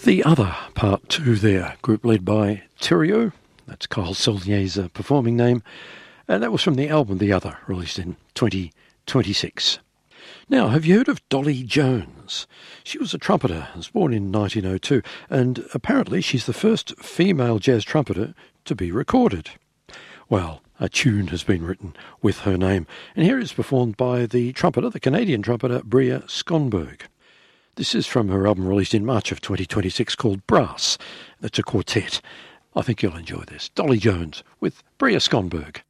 The Other, Part 2 there, group led by Terrio, that's Kyle Saulnier's performing name, and that was from the album The Other, released in 2026. Now, have you heard of Dolly Jones? She was a trumpeter, was born in 1902, and apparently she's the first female jazz trumpeter to be recorded. Well, a tune has been written with her name, and here it's performed by the Canadian trumpeter, Bria Skonberg. This is from her album released in March of 2026 called Brass. That's a quartet. I think you'll enjoy this. Dolly Jones with Bria Skonberg.